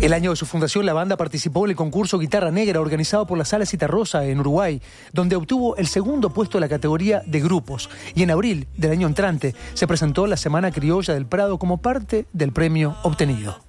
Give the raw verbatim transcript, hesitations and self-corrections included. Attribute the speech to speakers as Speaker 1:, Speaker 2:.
Speaker 1: El año de su fundación, la banda participó en el concurso Guitarra Negra organizado por la Sala Citarrosa en Uruguay, donde obtuvo el segundo puesto en la categoría de grupos. Y en abril del año entrante se presentó la Semana Criolla del Prado como parte del premio obtenido.